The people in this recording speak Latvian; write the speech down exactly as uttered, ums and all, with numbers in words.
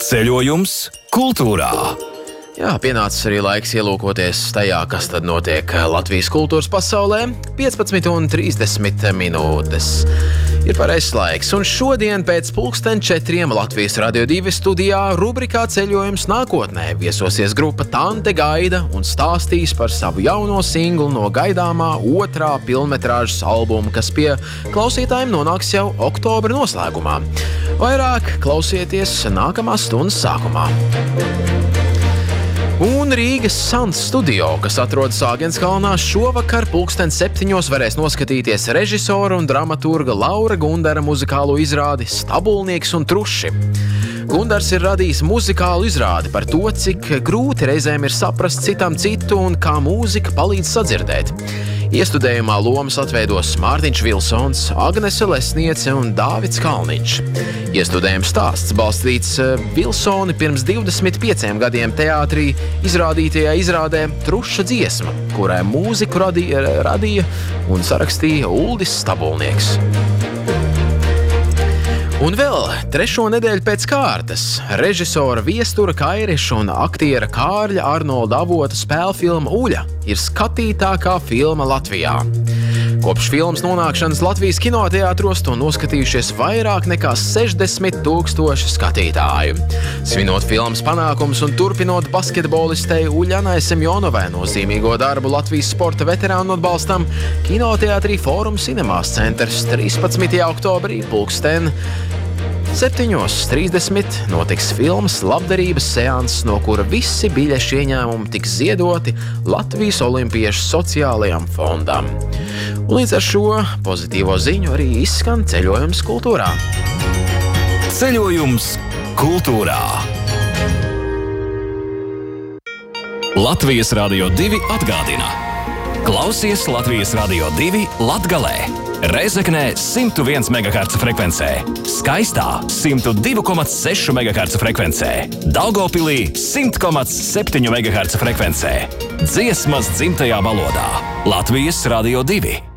Ceļojums kultūrā. Jā, pienācis arī laiks ielūkoties tajā, kas tad notiek Latvijas kultūras pasaulē. piecpadsmit un trīsdesmit minūtes ir pareizs laiks, un šodien pēc pulksten četriem Latvijas Radio divi studijā rubrikā Ceļojums nākotnē viesosies grupa Tante Gaida un stāstīs par savu jauno singlu no gaidāmā otrā pilnmetrāžas albuma, kas pie klausītājiem nonāks jau oktobra noslēgumā. Vairāk klausieties nākamās stundas sākumā. Un Rīgas Sans studio, kas atrodas Āgenskalnā, šovakar pulksten septiņos varēs noskatīties režisora un dramaturga Laura Gundara muzikālo izrādi Stabulnieks un truši. Gundars ir radījis muzikālu izrādi par to, cik grūti reizēm ir saprast citam citu un kā mūzika palīdz sadzirdēt. Iestudējumā lomas atveidos Mārtiņš Vilsons, Agnese Lesniece un Dāvids Kalniņš. Iestudējuma stāsts balstīts Vilsoni pirms divdesmit pieciem gadiem teātrī izrādītajā izrādē Truša dziesma, kurai mūziku radīja, radīja un sarakstīja Uldis Stabulnieks. Un vēl trešo nedēļu pēc kārtas režisora Viestura Kairiša un aktiera Kārļa Arnolda Avota spēlfilma Uļa ir skatītākā filma Latvijā. Kopš filmas nonākšanas Latvijas kinoteātros to noskatījušies vairāk nekā sešdesmit tūkstoši skatītāju. Svinot filmas panākumus un turpinot basketbolistei Uļanai Semjonovai nozīmīgo darbu Latvijas sporta veterānu atbalstam, kinoteātrī Fórum Cinemās centrs trīspadsmitajā oktobrī pulksten septiņos trīsdesmit notiks filmas labdarības seanss, no kura visi biļešu ieņēmumi tiks ziedoti Latvijas olimpiešu sociālajam fondam. Un līdz ar šo pozitīvo ziņu arī izskan ceļojums kultūrā. Ceļojums kultūrā. Latvijas Radio divi atgādina. Klausies Latvijas Radio divi Latgalē. Reizeknē simt viens megaherca frekvencē, Skaistā simt divi komats seši megaherca frekvencē, Daugavpilī simt komats septiņi megaherca frekvencē. Dziesmas dzimtajā valodā. Latvijas Radio divi.